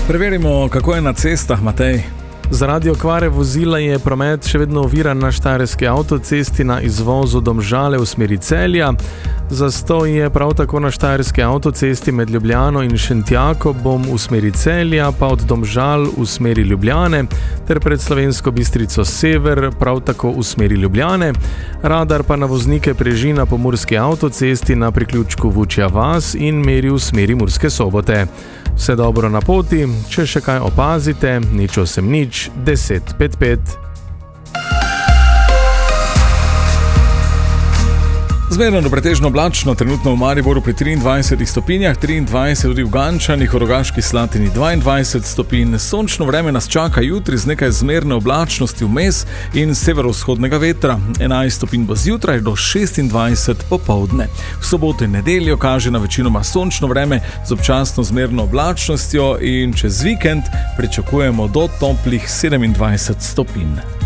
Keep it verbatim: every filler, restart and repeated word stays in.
Preverimo, kako je na cestah, Matej. Zaradi okvare vozila je promet še vedno oviran na štajerski avtocesti na izvozu Domžale v smeri Celja. Zastoj je prav tako na štajerski avtocesti med Ljubljano in Šentjakobom v smeri Celja, pa od Domžal v smeri Ljubljane, ter pred Slovensko Bistrico sever, prav tako v smeri Ljubljane. Radar pa na voznike preži na pomurski avtocesti na priključku Vučja vas in meri v smeri Murske Sobote. Vse dobro na poti, če še kaj opazite, nič osem nič, deset pet pet. Zmerno do pretežno oblačno, trenutno v Mariboru pri triindvajsetih stopinjah, triindvajset tudi v Gančanih, v Rogaški Slatini dvaindvajset stopinj. Sončno vreme nas čaka jutri z nekaj zmerne oblačnosti vmes in severovzhodnega vetra. enajst stopinj bo zjutraj do šestindvajset popoldne. V soboto in nedeljo kaže na večinoma sončno vreme z občasno zmerno oblačnostjo in čez vikend pričakujemo do toplih sedemindvajset stopinj.